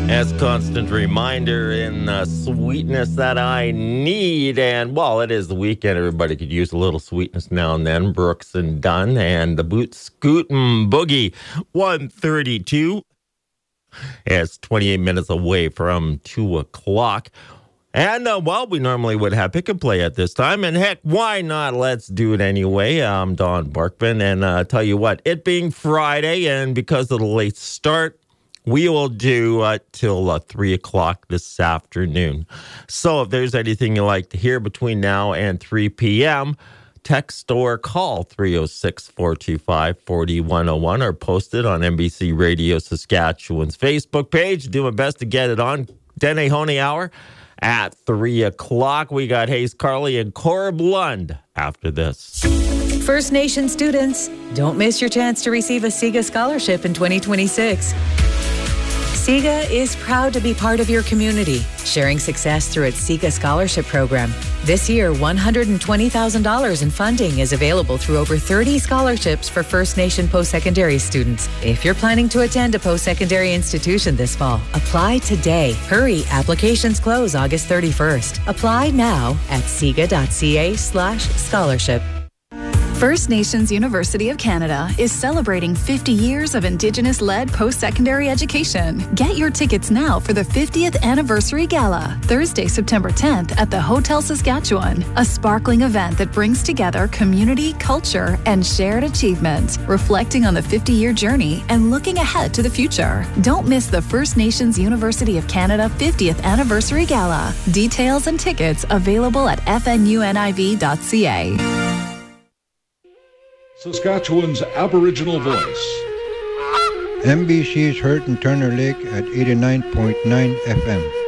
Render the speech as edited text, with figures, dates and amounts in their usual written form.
As constant reminder in the sweetness that I need. And while it is the weekend, everybody could use a little sweetness now and then. Brooks and Dunn and the Boot Scootin' Boogie 132. It's 28 minutes away from 2 o'clock. And, we normally would have pick and play at this time. And heck, why not? Let's do it anyway. I'm Don Barkman. And tell you what, it being Friday and because of the late start, we will do till 3 o'clock this afternoon. So if there's anything you'd like to hear between now and 3 p.m., text or call 306-425-4101 or post it on NBC Radio Saskatchewan's Facebook page. Do my best to get it on Dene Honey Hour at 3 o'clock. We got Hayes Carley and Corb Lund after this. First Nation students, don't miss your chance to receive a SIGA scholarship in 2026. SIGA is proud to be part of your community, sharing success through its SIGA Scholarship Program. This year, $120,000 in funding is available through over 30 scholarships for First Nation post-secondary students. If you're planning to attend a post-secondary institution this fall, apply today. Hurry, applications close August 31st. Apply now at siga.ca/scholarship. First Nations University of Canada is celebrating 50 years of Indigenous-led post-secondary education. Get your tickets now for the 50th Anniversary Gala, Thursday, September 10th at the Hotel Saskatchewan, a sparkling event that brings together community, culture, and shared achievement, reflecting on the 50-year journey and looking ahead to the future. Don't miss the First Nations University of Canada 50th Anniversary Gala. Details and tickets available at fnuniv.ca. Saskatchewan's Aboriginal voice. MBC's heard in Turner Lake at 89.9 FM.